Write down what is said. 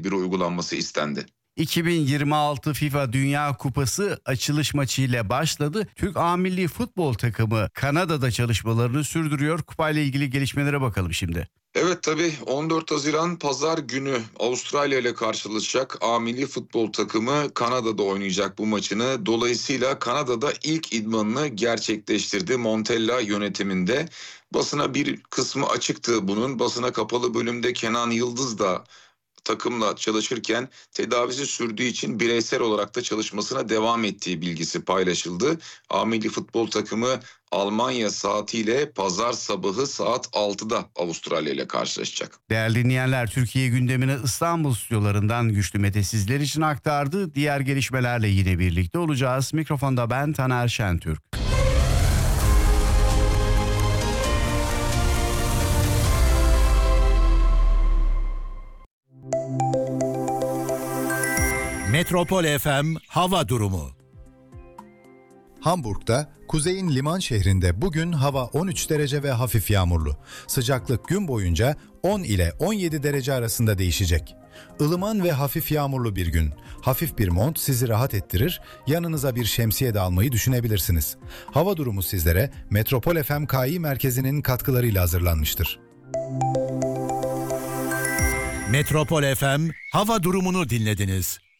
bir uygulanması istendi. 2026 FIFA Dünya Kupası açılış maçıyla başladı. Türk A Milli Futbol takımı Kanada'da çalışmalarını sürdürüyor. Kupayla ilgili gelişmelere bakalım şimdi. Evet, tabii 14 Haziran Pazar günü Avustralya ile karşılaşacak A Milli Futbol takımı Kanada'da oynayacak bu maçını. Dolayısıyla Kanada'da ilk idmanını gerçekleştirdi Montella yönetiminde. Basına bir kısmı açıktı bunun. Basına kapalı bölümde Kenan Yıldız da takımla çalışırken tedavisi sürdüğü için bireysel olarak da çalışmasına devam ettiği bilgisi paylaşıldı. A Milli Futbol takımı Almanya saatiyle pazar sabahı saat 6'da Avustralya ile karşılaşacak. Değerli dinleyenler, Türkiye gündemini İstanbul stüdyolarından Güçlü Mete sizler için aktardı. Diğer gelişmelerle yine birlikte olacağız. Mikrofonda ben Taner Şentürk. Metropol FM hava durumu. Hamburg'da, kuzeyin liman şehrinde bugün hava 13 derece ve hafif yağmurlu. Sıcaklık gün boyunca 10 ile 17 derece arasında değişecek. Ilıman ve hafif yağmurlu bir gün. Hafif bir mont sizi rahat ettirir, yanınıza bir şemsiye de almayı düşünebilirsiniz. Hava durumu sizlere Metropol FM KI merkezinin katkılarıyla hazırlanmıştır. Metropol FM hava durumunu dinlediniz.